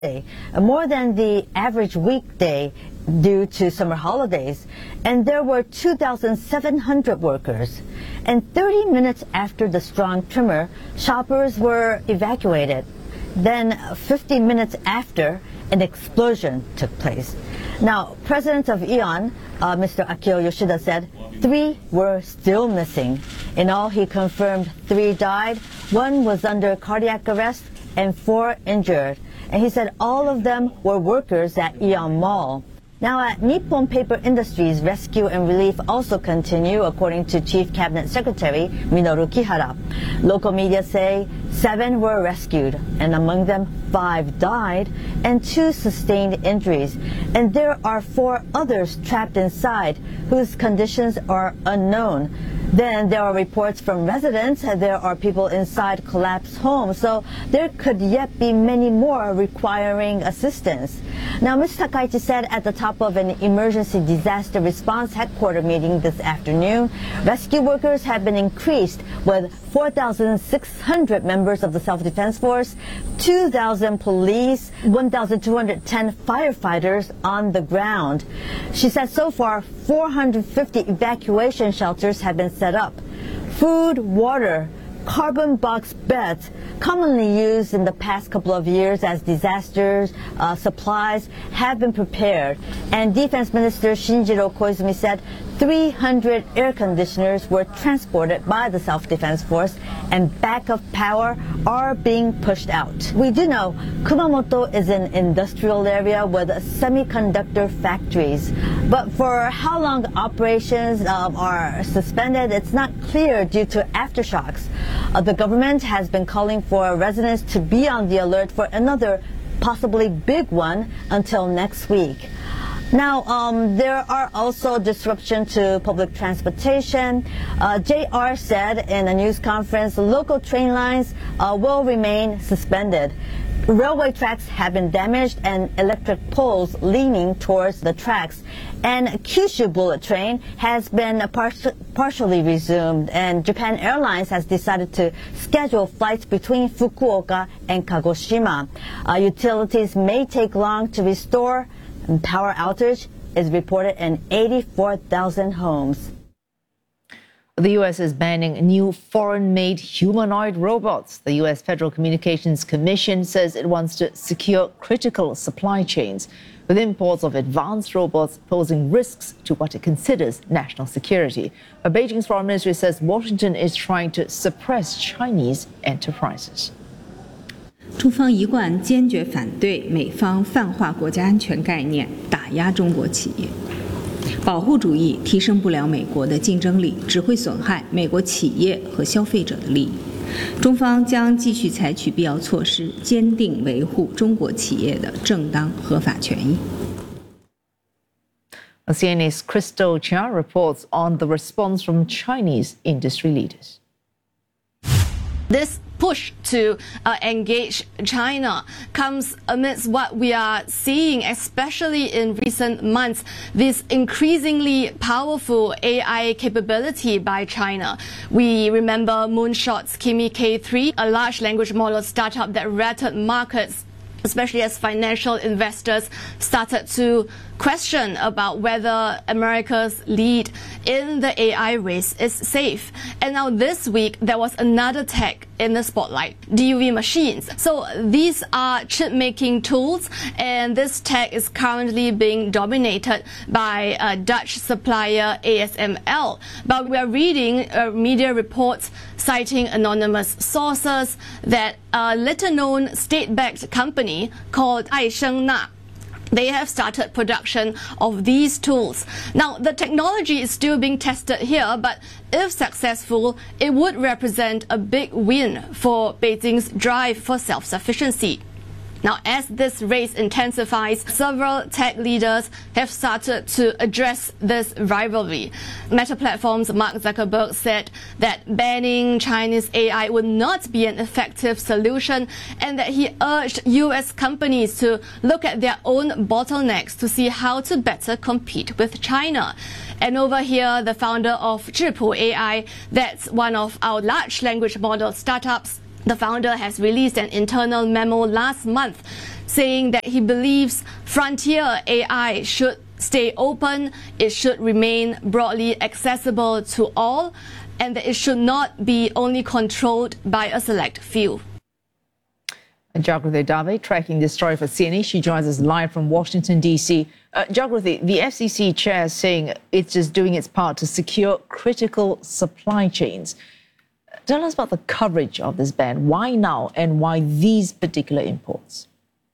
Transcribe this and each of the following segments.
more than the average weekday due to summer holidays, and there were 2,700 workers. And 30 minutes after the strong tremor, shoppers were evacuated. Then 50 minutes after, an explosion took place. Now, President of AEON, Mr. Akio Yoshida, said 3 were still missing. In all, he confirmed 3 died, 1 was under cardiac arrest, and 4 injured. And he said all of them were workers at AEON Mall. Now at Nippon Paper Industries, rescue and relief also continue, according to Chief Cabinet Secretary Minoru Kihara. Local media say 7 were rescued, and among them 5 died and 2 sustained injuries. And there are 4 others trapped inside whose conditions are unknown. Then there are reports from residents that there are people inside collapsed homes, so there could yet be many more requiring assistance. Now, Ms. Takaichi said at the top of an emergency disaster response headquarters meeting this afternoon, rescue workers have been increased with 4,600 members of the Self-Defense Force, 2,000 police, 1,210 firefighters on the ground. She said so far 450 evacuation shelters have been set up. Food, water, carbon box beds, commonly used in the past couple of years as disasters supplies, have been prepared. And Defense Minister Shinjiro Koizumi said 300 air conditioners were transported by the Self-Defense Force, and backup power are being pushed out. We do know Kumamoto is an industrial area with semiconductor factories, but for how long operations are suspended, it's not clear due to aftershocks. The government has been calling for residents to be on the alert for another possibly big one until next week. Now, there are also disruption to public transportation. JR said in a news conference local train lines will remain suspended. Railway tracks have been damaged and electric poles leaning towards the tracks. And Kyushu Bullet Train has been partially resumed, and Japan Airlines has decided to schedule flights between Fukuoka and Kagoshima. Utilities may take long to restore, and power outage is reported in 84,000 homes. The U.S. is banning new foreign-made humanoid robots. The U.S. Federal Communications Commission says it wants to secure critical supply chains, with imports of advanced robots posing risks to what it considers national security. But Beijing's foreign ministry says Washington is trying to suppress Chinese enterprises. 中方一贯坚决反对美方泛化国家安全概念，打压中国企业。保护主义提升不了美国的竞争力，只会损害美国企业和消费者的利益。中方将继续采取必要措施，坚定维护中国企业的正当合法权益。 CNA's Crystal Chia reports on the response from Chinese industry leaders. This push to engage China comes amidst what we are seeing, especially in recent months, this increasingly powerful AI capability by China. We remember Moonshot's Kimi K3, a large language model startup that rattled markets, especially as financial investors started to question about whether America's lead in the AI race is safe. And now this week, there was another tech in the spotlight, DUV machines. So these are chip-making tools, and this tech is currently being dominated by Dutch supplier ASML. But we are reading media reports citing anonymous sources that a little-known state-backed company called Aishengna, they have started production of these tools. Now, the technology is still being tested here, but if successful, it would represent a big win for Beijing's drive for self-sufficiency. Now, as this race intensifies, several tech leaders have started to address this rivalry. Meta Platforms' Mark Zuckerberg said that banning Chinese AI would not be an effective solution, and that he urged U.S. companies to look at their own bottlenecks to see how to better compete with China. And over here, the founder of Zhipu AI, that's one of our large language model startups, the founder has released an internal memo last month saying that he believes frontier AI should stay open, it should remain broadly accessible to all, and that it should not be only controlled by a select few. Jagriti Dave tracking this story for CNA. She joins us live from Washington, D.C. Jagriti, the FCC chair is saying it's just doing its part to secure critical supply chains. Tell us about the coverage of this ban. Why now and why these particular imports?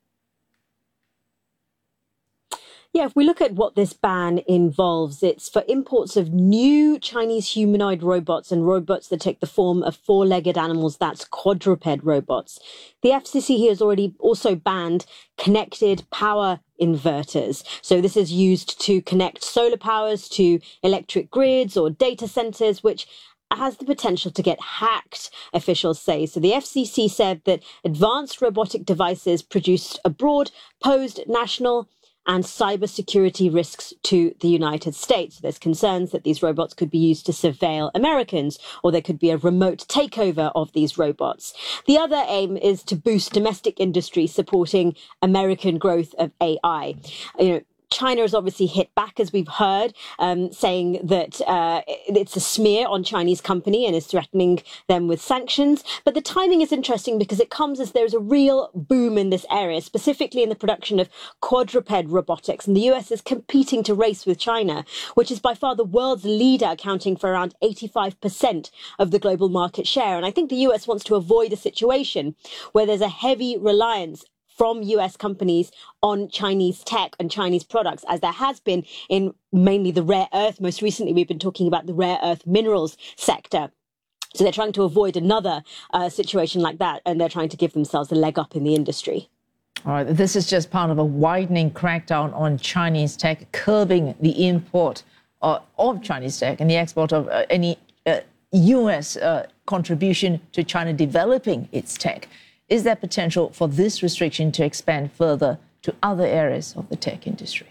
Yeah, if we look at what this ban involves, it's for imports of new Chinese humanoid robots and robots that take the form of four-legged animals, that's quadruped robots. The FCC here has already also banned connected power inverters. So this is used to connect solar powers to electric grids or data centers, which has the potential to get hacked, officials say. So the FCC said that advanced robotic devices produced abroad posed national and cybersecurity risks to the United States. There's concerns that these robots could be used to surveil Americans, or there could be a remote takeover of these robots. The other aim is to boost domestic industry supporting American growth of AI. China has obviously hit back, as we've heard, saying that it's a smear on Chinese company and is threatening them with sanctions. But the timing is interesting because it comes as there's a real boom in this area, specifically in the production of quadruped robotics. And the US is competing to race with China, which is by far the world's leader, accounting for around 85% of the global market share. And I think the US wants to avoid a situation where there's a heavy reliance from US companies on Chinese tech and Chinese products, as there has been in mainly the rare earth. Most recently, we've been talking about the rare earth minerals sector. So they're trying to avoid another situation like that, and they're trying to give themselves a leg up in the industry. All right, this is just part of a widening crackdown on Chinese tech, curbing the import of Chinese tech and the export of any US contribution to China developing its tech. Is there potential for this restriction to expand further to other areas of the tech industry?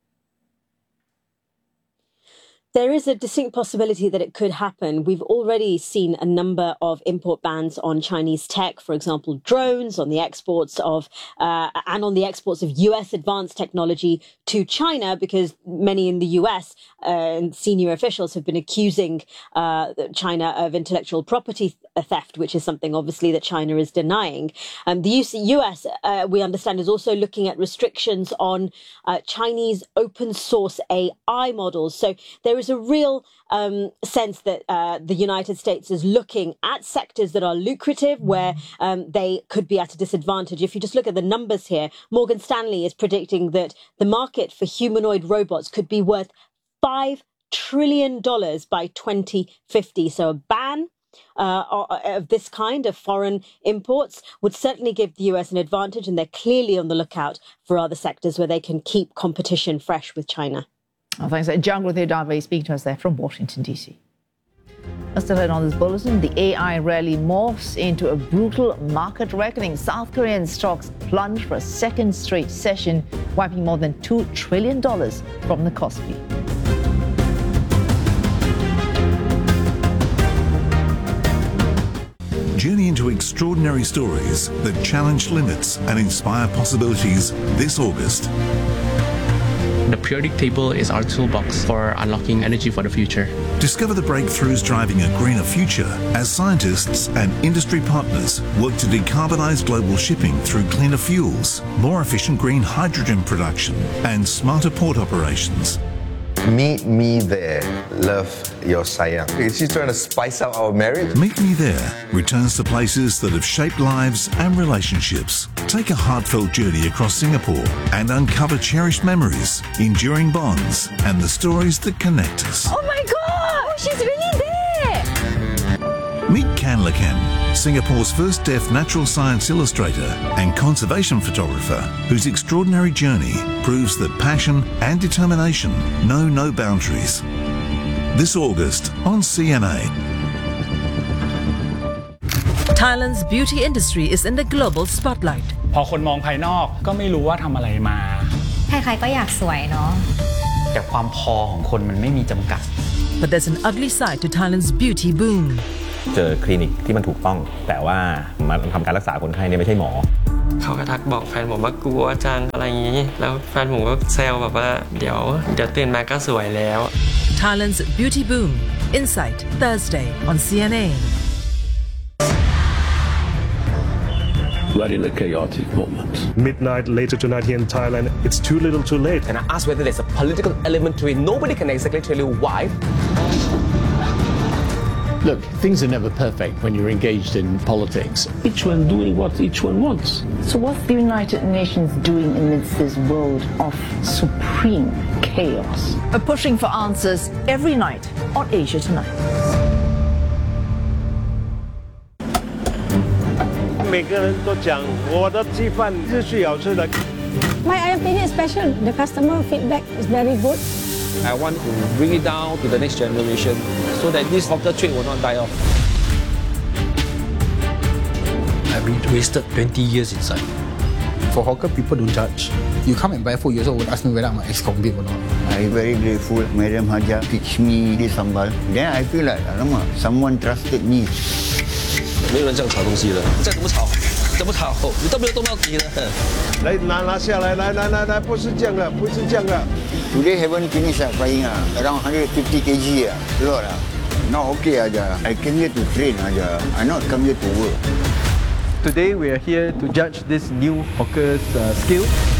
There is a distinct possibility that it could happen. We've already seen a number of import bans on Chinese tech, for example, drones, on the exports of and on the exports of US advanced technology to China, because many in the US and senior officials have been accusing China of intellectual property theft, which is something obviously that China is denying. The US, we understand, is also looking at restrictions on Chinese open source AI models. So there is a real sense that the United States is looking at sectors that are lucrative, where they could be at a disadvantage. If you just look at the numbers here, Morgan Stanley is predicting that the market for humanoid robots could be worth $5 trillion by 2050. So a ban of this kind of foreign imports would certainly give the US an advantage, and they're clearly on the lookout for other sectors where they can keep competition fresh with China. Oh, thanks. Jagriti Dave speaking to us there from Washington, D.C. Still ahead on this bulletin, the AI rally morphs into a brutal market reckoning. South Korean stocks plunge for a second straight session, wiping more than $2 trillion from the Kospi. Journey into extraordinary stories that challenge limits and inspire possibilities this August. The periodic table is our toolbox for unlocking energy for the future. Discover the breakthroughs driving a greener future as scientists and industry partners work to decarbonize global shipping through cleaner fuels, more efficient green hydrogen production, and smarter port operations. Meet me there. Love, your sayang. She's trying to spice up our marriage. Meet Me There returns to places that have shaped lives and relationships. Take a heartfelt journey across Singapore and uncover cherished memories, enduring bonds, and the stories that connect us. Oh my God! She's really there! Meet Can Lakan, Singapore's first deaf natural science illustrator and conservation photographer, whose extraordinary journey proves that passion and determination know no boundaries. This August on CNA. Thailand's beauty industry is in the global spotlight. พอคนมองภายนอกก็ไม่รู้ว่าทำอะไรมาใครๆก็อยากสวยเนาะแต่ความพอของคนมันไม่มีจำกัด But there's an ugly side to Thailand's beauty boom. เจอคลินิกที่มันถูกต้องแต่ว่ามาทำการรักษาคนไข้เนี่ยไม่ใช่หมอเขาก็ทักบอกแฟนผมว่ากลัวจังอะไรอย่างนี้แล้วแฟนผมก็แซวแบบว่าเดี๋ยวตื่นมาก็สวยแล้ว Thailand's beauty boom. Insight, Thursday on CNA. We're in a chaotic moment. Midnight later tonight here in Thailand, it's too little too late. And I asked whether there's a political element to it. Nobody can exactly tell you why. Look, things are never perfect when you're engaged in politics. Each one doing what each one wants. So what's the United Nations doing amidst this world of supreme chaos? Pushing for answers every night on Asia Tonight. 每个人都讲我的鸡饭是最好吃的。 My opinion is special. The customer feedback is very good. I want to bring it down to the next generation so that this hawker trade will not die off. I've been wasted 20 years inside. For hawker, people don't judge. You come and buy food, you also would ask me whether I'm an ex-convict or not. I'm very grateful. Madam Haja teach me this sambal. Then I feel like, alamak, someone trusted me. 没有人这样炒东西的，再怎么炒，你都没有动到底的。 来拿下来，来，不是这样的，不是这样的。 Today haven't finished frying around 150 kg a lot Not okay aja. I came here to train aja. I not come here to work. Today we are here to judge this new hawker's skill.